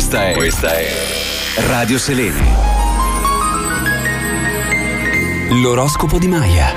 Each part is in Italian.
Questa è Radio Selene. L'oroscopo di Maya.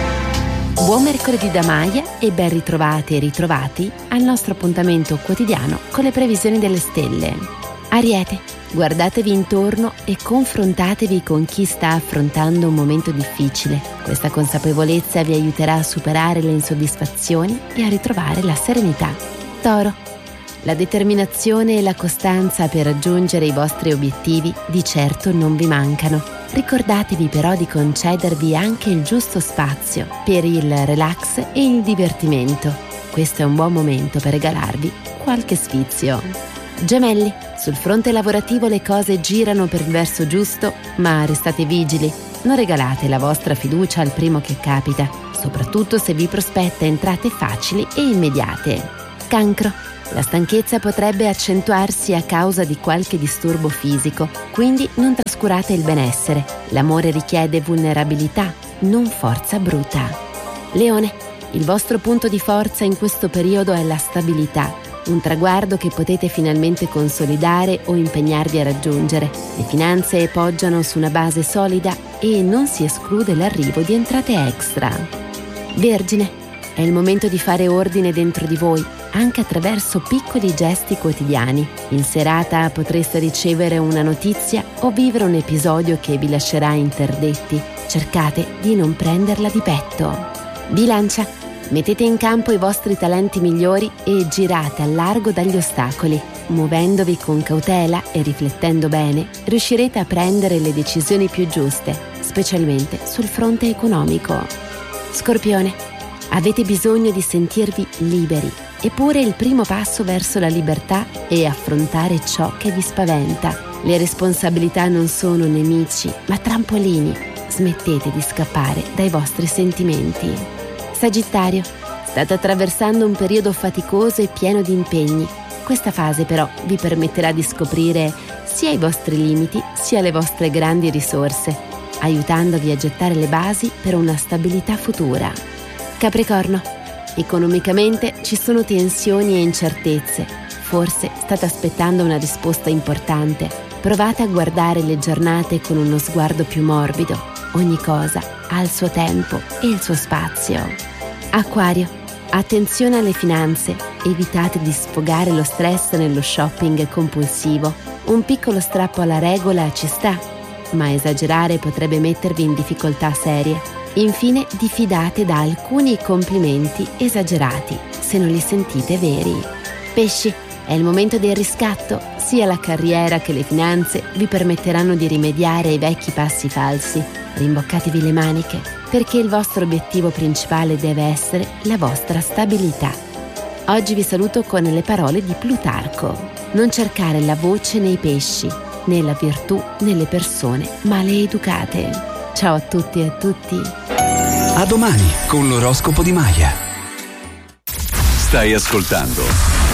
Buon mercoledì da Maya e ben ritrovate e ritrovati al nostro appuntamento quotidiano con le previsioni delle stelle. Ariete, guardatevi intorno e confrontatevi con chi sta affrontando un momento difficile. Questa consapevolezza vi aiuterà a superare le insoddisfazioni e a ritrovare la serenità. Toro, la determinazione e la costanza per raggiungere i vostri obiettivi di certo non vi mancano. Ricordatevi però di concedervi anche il giusto spazio per il relax e il divertimento. Questo è un buon momento per regalarvi qualche sfizio. Gemelli, sul fronte lavorativo le cose girano per il verso giusto, ma restate vigili. Non regalate la vostra fiducia al primo che capita, soprattutto se vi prospetta entrate facili e immediate. Cancro, la stanchezza potrebbe accentuarsi a causa di qualche disturbo fisico, quindi non trascurate il benessere. L'amore richiede vulnerabilità, non forza bruta. Leone, il vostro punto di forza in questo periodo è la stabilità, un traguardo che potete finalmente consolidare o impegnarvi a raggiungere. Le finanze poggiano su una base solida e non si esclude l'arrivo di entrate extra. Vergine, è il momento di fare ordine dentro di voi, anche attraverso piccoli gesti quotidiani. In serata potreste ricevere una notizia o vivere un episodio che vi lascerà interdetti. Cercate di non prenderla di petto. Bilancia, mettete in campo i vostri talenti migliori e girate al largo dagli ostacoli. Muovendovi con cautela e riflettendo bene, riuscirete a prendere le decisioni più giuste, specialmente sul fronte economico. Scorpione, avete bisogno di sentirvi liberi. Eppure il primo passo verso la libertà è affrontare ciò che vi spaventa. Le responsabilità non sono nemici, ma trampolini. Smettete di scappare dai vostri sentimenti. Sagittario, state attraversando un periodo faticoso e pieno di impegni. Questa fase però vi permetterà di scoprire sia i vostri limiti sia le vostre grandi risorse, aiutandovi a gettare le basi per una stabilità futura. Capricorno, economicamente ci sono tensioni e incertezze. Forse state aspettando una risposta importante. Provate a guardare le giornate con uno sguardo più morbido. Ogni cosa ha il suo tempo e il suo spazio. Acquario, attenzione alle finanze. Evitate di sfogare lo stress nello shopping compulsivo. Un piccolo strappo alla regola ci sta, ma esagerare potrebbe mettervi in difficoltà serie. Infine, diffidate da alcuni complimenti esagerati, se non li sentite veri. Pesci, è il momento del riscatto. Sia la carriera che le finanze vi permetteranno di rimediare ai vecchi passi falsi. Rimboccatevi le maniche, perché il vostro obiettivo principale deve essere la vostra stabilità. Oggi vi saluto con le parole di Plutarco. Non cercare la voce nei pesci, né la virtù nelle persone maleeducate. Ciao a tutti e a tutti. A domani con l'oroscopo di Maya. Stai ascoltando